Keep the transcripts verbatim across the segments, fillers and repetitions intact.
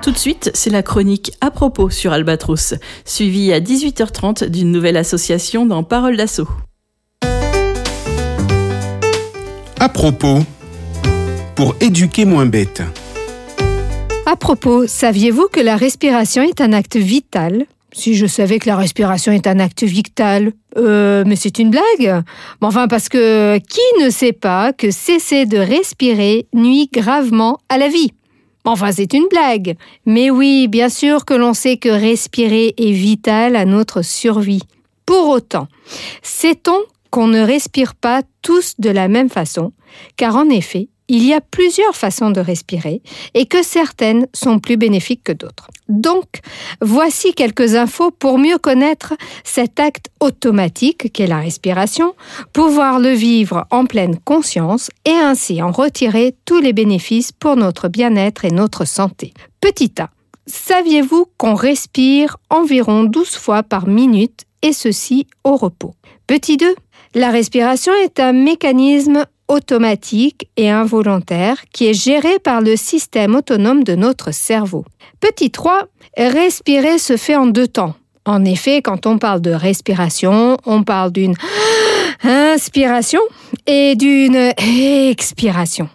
Tout de suite, c'est la chronique À propos sur Albatros, suivie à dix-huit heures trente d'une nouvelle association dans Parole d'Assaut. À propos, pour éduquer moins bête. À propos, saviez-vous que la respiration est un acte vital ? Si je savais que la respiration est un acte vital, euh, mais c'est une blague. Enfin, parce que qui ne sait pas que cesser de respirer nuit gravement à la vie ? Enfin, c'est une blague. Mais oui, bien sûr que l'on sait que respirer est vital à notre survie. Pour autant, sait-on qu'on ne respire pas tous de la même façon ? Car en effet, il y a plusieurs façons de respirer et que certaines sont plus bénéfiques que d'autres. Donc, voici quelques infos pour mieux connaître cet acte automatique qu'est la respiration, pouvoir le vivre en pleine conscience et ainsi en retirer tous les bénéfices pour notre bien-être et notre santé. Petit A. Saviez-vous qu'on respire environ douze fois par minute et ceci au repos ? Petit deux. La respiration est un mécanisme automatique et involontaire qui est géré par le système autonome de notre cerveau. Petit trois, respirer se fait en deux temps. En effet, quand on parle de respiration, on parle d'une inspiration et d'une expiration.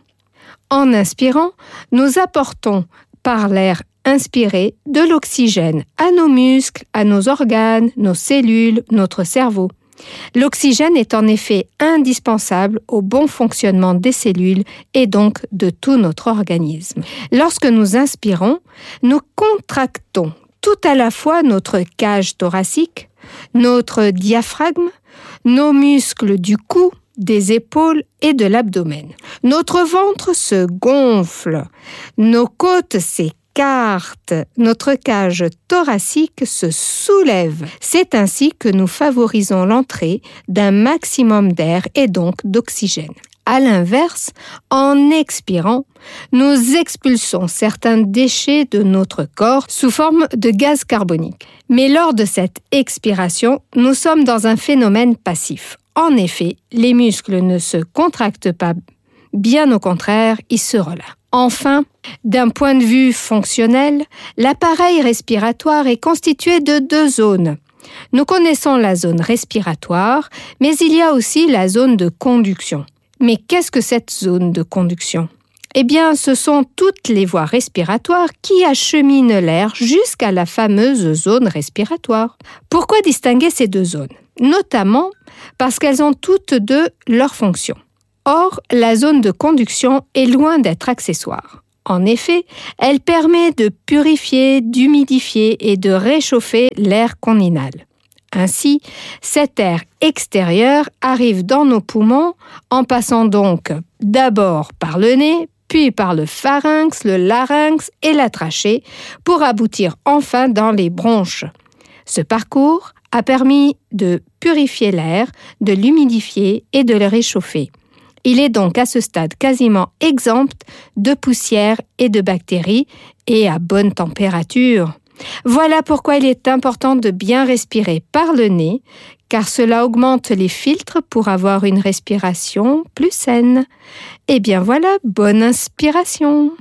En inspirant, nous apportons par l'air inspiré de l'oxygène à nos muscles, à nos organes, nos cellules, notre cerveau. L'oxygène est en effet indispensable au bon fonctionnement des cellules et donc de tout notre organisme. Lorsque nous inspirons, nous contractons tout à la fois notre cage thoracique, notre diaphragme, nos muscles du cou, des épaules et de l'abdomen. Notre ventre se gonfle, nos côtes s'écartent. Carte, notre cage thoracique se soulève. C'est ainsi que nous favorisons l'entrée d'un maximum d'air et donc d'oxygène. À l'inverse, en expirant, nous expulsons certains déchets de notre corps sous forme de gaz carbonique. Mais lors de cette expiration, nous sommes dans un phénomène passif. En effet, les muscles ne se contractent pas, bien au contraire, ils se relâchent. Enfin, d'un point de vue fonctionnel, l'appareil respiratoire est constitué de deux zones. Nous connaissons la zone respiratoire, mais il y a aussi la zone de conduction. Mais qu'est-ce que cette zone de conduction ? Eh bien, ce sont toutes les voies respiratoires qui acheminent l'air jusqu'à la fameuse zone respiratoire. Pourquoi distinguer ces deux zones ? Notamment parce qu'elles ont toutes deux leurs fonctions. Or, la zone de conduction est loin d'être accessoire. En effet, elle permet de purifier, d'humidifier et de réchauffer l'air qu'on inhale. Ainsi, cet air extérieur arrive dans nos poumons en passant donc d'abord par le nez, puis par le pharynx, le larynx et la trachée pour aboutir enfin dans les bronches. Ce parcours a permis de purifier l'air, de l'humidifier et de le réchauffer. Il est donc à ce stade quasiment exempt de poussière et de bactéries et à bonne température. Voilà pourquoi il est important de bien respirer par le nez, car cela augmente les filtres pour avoir une respiration plus saine. Et bien voilà, bonne inspiration.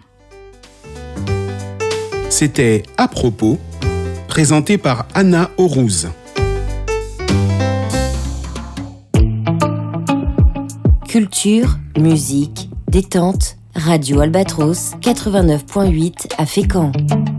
C'était À propos, présenté par Anna Aurouz. Culture, musique, détente, Radio Albatros quatre-vingt-neuf point huit à Fécamp.